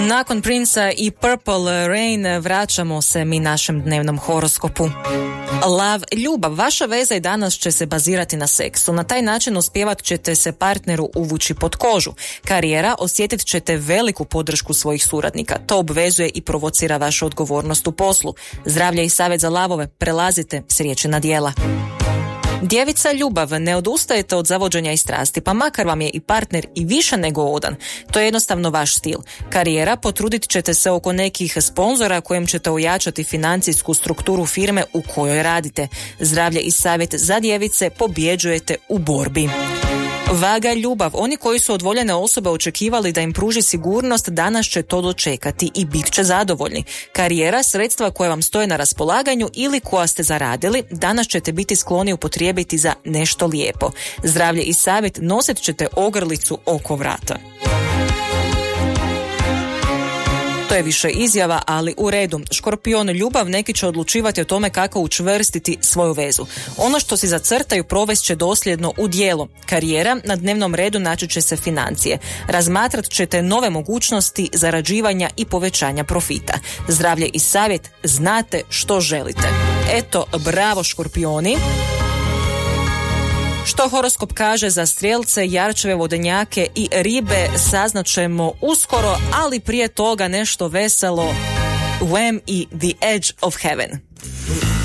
Nakon Princa i Purple Rain vraćamo se mi našem dnevnom horoskopu. Love, ljubav, vaša veza i danas će se bazirati na seksu. Na taj način uspijevat ćete se partneru uvući pod kožu. Karijera, osjetit ćete veliku podršku svojih suradnika. To obvezuje i provocira vašu odgovornost u poslu. Zdravlje i savjet za lavove, prelazite s riječi na djela. Djevica, ljubav, ne odustajete od zavođenja i strasti, pa makar vam je i partner i više nego odan. To je jednostavno vaš stil. Karijera, potrudit ćete se oko nekih sponzora kojim ćete ojačati financijsku strukturu firme u kojoj radite. Zdravlje i savjet za djevice, pobjeđujete u borbi. Vaga, ljubav, oni koji su od voljene osobe očekivali da im pruži sigurnost, danas će to dočekati i bit će zadovoljni. Karijera, sredstva koje vam stoje na raspolaganju ili koja ste zaradili, danas ćete biti skloni upotrijebiti za nešto lijepo. Zdravlje i savjet, nosit ćete ogrlicu oko vrata. To je više izjava, ali u redu. Škorpion, ljubav, neki će odlučivati o tome kako učvrstiti svoju vezu. Ono što si zacrtaju provest će dosljedno u djelo. Karijera, na dnevnom redu naći će se financije. Razmatrat ćete nove mogućnosti zarađivanja i povećanja profita. Zdravlje i savjet, znate što želite. Eto, bravo Škorpioni. Što horoskop kaže za strijelce, jarčeve, vodenjake i ribe saznaćemo uskoro, ali prije toga nešto veselo. Wham i The Edge of Heaven.